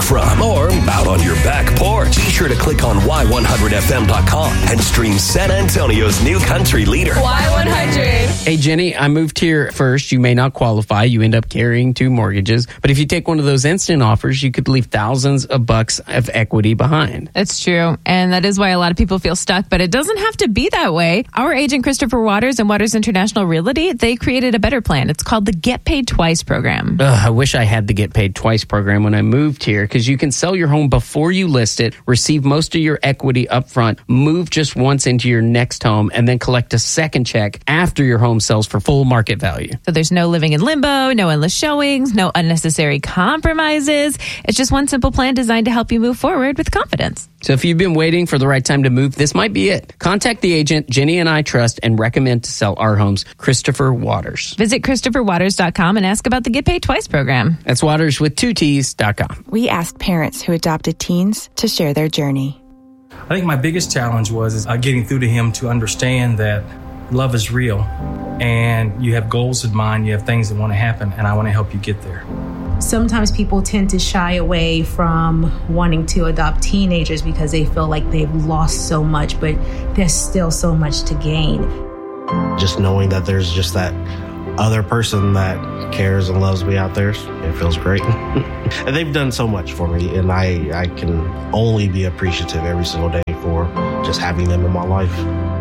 from or out on your back porch. Be sure to click on Y100FM.com and stream San Antonio's new country leader, Y100. Hey, Jenny, I moved here first. You may not qualify. You end up carrying 2 mortgages. But if you take one of those instant offers, you could leave thousands of bucks of equity behind. It's true. And that is why a lot of people feel stuck, but it doesn't have to be that way. Our agent, Christopher Waters and Waters International Realty, they created a better plan. It's called the Get Paid Twice program. I wish I had the Get Paid Twice program when I moved here, because you can sell your home before you list it, receive most of your equity up front, move just once into your next home, and then collect a second check after your home sells for full market value. So there's no living in limbo, no endless showings, no unnecessary compromises. It's just one simple plan designed to help you move forward with confidence. So if you've been waiting for the right time to move, this might be it. Contact the agent Jenny and I trust and recommend to sell our homes, Christopher Waters. Visit ChristopherWaters.com and ask about the Get Paid Twice program. That's Waters with 2Ts.com. We asked parents who adopted teens to share their journey. I think my biggest challenge was getting through to him to understand that love is real and you have goals in mind, you have things that want to happen, and I want to help you get there. Sometimes people tend to shy away from wanting to adopt teenagers because they feel like they've lost so much, but there's still so much to gain. Just knowing that there's just that other person that cares and loves me out there, it feels great. And they've done so much for me, and I can only be appreciative every single day for just having them in my life.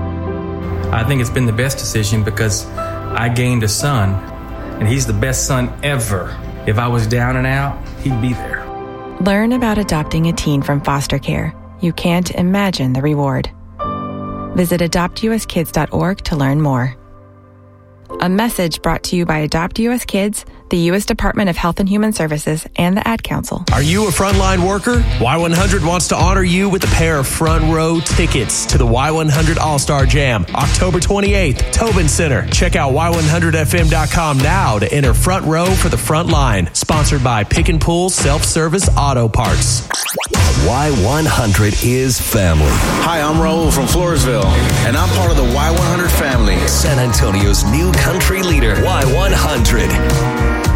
I think it's been the best decision because I gained a son, and he's the best son ever. If I was down and out, he'd be there. Learn about adopting a teen from foster care. You can't imagine the reward. Visit adoptuskids.org to learn more. A message brought to you by Adopt US Kids, the U.S. Department of Health and Human Services, and the Ad Council. Are you a frontline worker? Y100 wants to honor you with a pair of front row tickets to the Y100 All-Star Jam, October 28th, Tobin Center. Check out Y100FM.com now to enter front row for the front line. Sponsored by Pick and Pull Self-Service Auto Parts. Y100 is family. Hi, I'm Raul from Floresville, and I'm part of the Y100 family. San Antonio's new country leader, Y100.